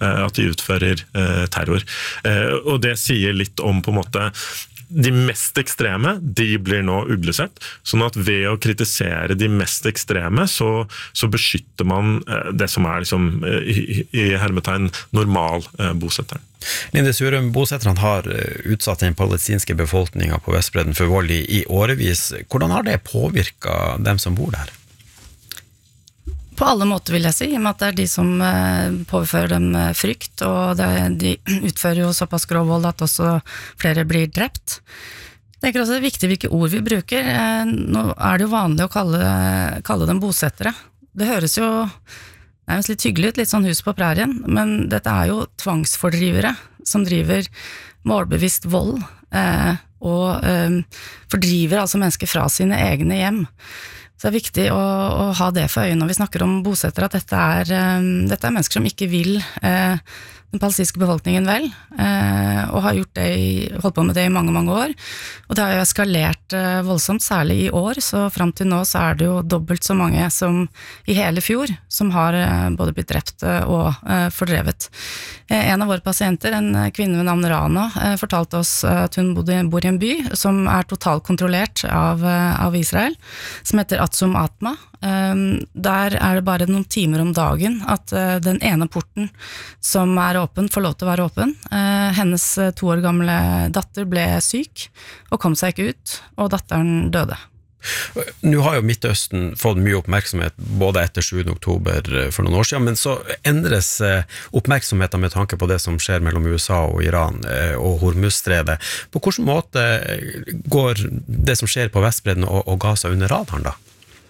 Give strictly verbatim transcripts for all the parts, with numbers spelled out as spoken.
at de utfører terror. Og det sier litt om på en måte de mest ekstreme, de blir nå uglesett, sånn at ved å kritisere de mest ekstreme, så, så beskytter man det som er liksom, i, i hermetegn normal bosetteren. Linde Surum, bosetterne har utsatt den palestinske befolkningen på Vestbredden for vold i, i årevis. Hvordan har det påvirket dem som bor der? På alle måter vil jeg si, i og med at det er de som påfører dem frykt, og det, de utfører jo såpass grov vold at også flere blir drept. Jeg tenker også det er viktig hvilke ord vi bruker. Nå er det jo vanlig å kalle, kalle dem bosettere. Det høres jo nærmest litt hyggelig ut, litt sånn hus på prærien, men dette er jo tvangsfordrivere som driver målbevisst vold, eh, og eh, fordriver altså mennesker fra sine egne hjem. Så det er viktig å, å ha det for øynene når vi snakker om bosettere, at dette er, um, dette er mennesker som ikke vil uh, den palestinske befolkningen vel, uh, og har gjort det i, holdt på med det i mange, mange år. Og det har jo eskalert uh, voldsomt, særlig i år, så frem til nå så er det jo dobbelt så mange som i hele fjor, som har uh, både blitt drept uh, og uh, fordrevet. Uh, en av våre pasienter, en kvinne ved navn Rana, uh, fortalte oss uh, at hun bodde, bor i en by som er totalt kontrollert av, uh, av Israel, som heter Atsum Atma. Um, der er det bare noen timer om dagen at uh, den ene porten som er åpen, får lov til å være åpen. Uh, hennes uh, to år gamle datter ble syk og kom seg ikke ut, og datteren døde. Nå har jo Midtøsten fått mye oppmerksomhet både etter sjuende oktober for noen år siden, men så endres oppmerksomheten med tanke på det som skjer mellom U S A og Iran og Hormuzstredet. På hvilken måte går det som skjer på Vestbredden og, og Gaza under radaren da?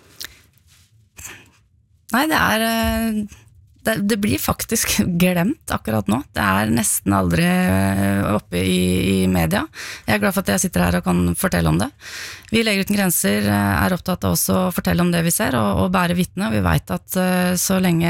Nei, det er... Det, det blir faktisk glemt akkurat nå. Det er nesten aldri oppe i, i media. Jeg er glad for at jeg sitter her og kan fortelle om det. Vi i Leger uten grenser er opptatt av også å fortelle om det vi ser, og, og bære vitne. Vi vet at så lenge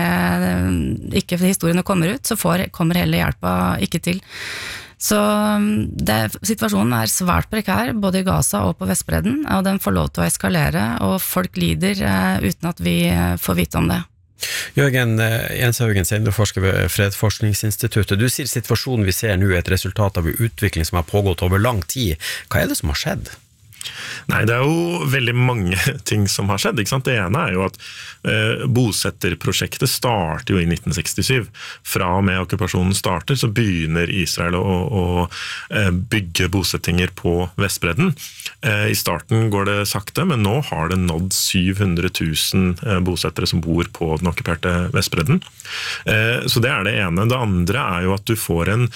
ikke historiene kommer ut, så får, kommer hele hjelpa ikke til. Så det, situasjonen er svært prekær, både i Gaza og på Vestbredden, og den får lov til å eskalere, og folk lider uten at vi får vite om det. Jørgen Enshaugen, seniorforsker ved Fredsforskningsinstituttet. Du sier situasjonen vi ser nå er et resultat av en utvikling som har pågått over lang tid. Hva er det som har skjedd? Nei, det er jo veldig mange ting som har skjedd, ikke sant? Det ene er jo at eh, bosetterprosjektet starter jo i nitten sekstisju. Fra og med okkupasjonen starter, så begynner Israel å, å eh, bygge bosettinger på Vestbredden. Eh, I starten går det sakte, men nå har det nådd syv hundre tusen eh, bosettere som bor på den okkuperte Vestbredden. Eh, så det er det ene. Det andre er jo at du får en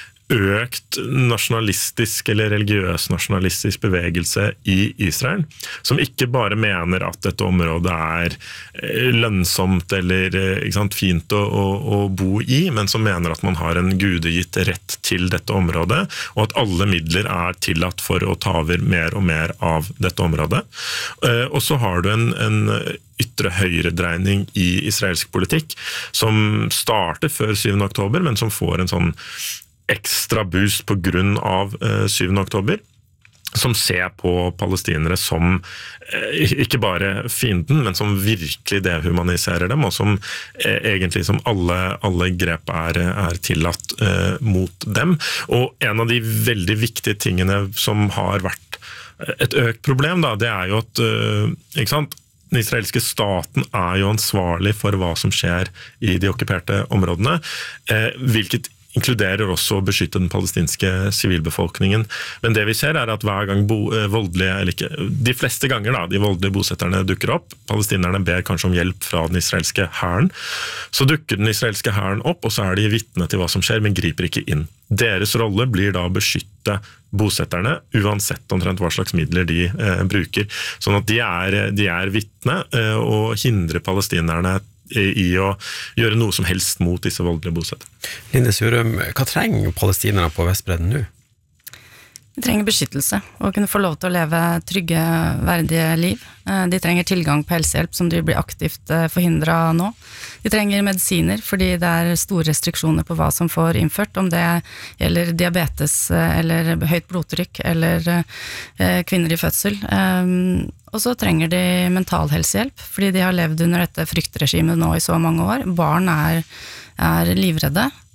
økt nasjonalistisk eller religiøs nasjonalistisk bevegelse i Israel, som ikke bare mener at dette området er lønnsomt eller ikke sant, fint å, å, å bo i, men som mener at man har en gudegitt rett til dette området, og at alle midler er tillatt for å ta over mer og mer av dette området. Og så har du en, en ytre høyredreining i israelsk politikk, som starter før syvende oktober, men som får en sånn ekstra boost på grunn av syvende oktober, som ser på palestinere som ikke bare fienden, men som virkelig dehumaniserer dem, og som egentlig som alle, alle grep er, er tillatt eh, mot dem. Og en av de veldig viktige tingene som har vært et økt problem, da, det er jo at, eh, ikke sant, den israelske staten er jo ansvarlig for hva som skjer i de okkuperte områdene, eh, hvilket inkluderer også å beskytte den palestinske sivilbefolkningen. Men det vi ser er at hver gang bo, voldelige, eller ikke, de fleste ganger da, de voldelige bosetterne dukker opp, palestinerne ber kanskje om hjelp fra den israelske hæren, så dukker den israelske hæren opp, og så er de vitne til hva som skjer, men griper ikke inn. Deres rolle blir da å beskytte bosetterne, uansett omtrent hva slags midler de eh, bruker. Sånn at de er, de er vitne eh, og hindrer palestinerne i å gjøre noe som helst mot disse voldelige bosetterne. Linde Surum, hva trenger palestinerne på Vestbredden nå? De trenger beskyttelse, og kunne få lov til å leve trygge, verdige liv. De trenger tilgang på helsehjelp som de blir aktivt forhindret nå. De trenger medisiner, fordi det er store restriksjoner på hva som får innført, om det gjelder diabetes, eller høyt blodtrykk, eller kvinner i fødsel. Og så trenger de mental helsehjelp, fordi de har levd under dette fryktregimet nå i så mange år. Barn er, er livredde.